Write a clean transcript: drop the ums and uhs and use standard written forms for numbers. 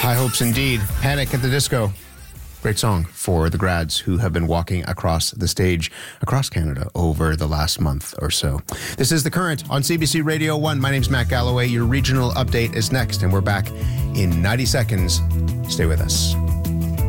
High hopes indeed. Panic at the Disco. Great song for the grads who have been walking across the stage across Canada over the last month or so. This is The Current on CBC Radio 1. My name's Matt Galloway. Your regional update is next, and we're back in 90 seconds. Stay with us.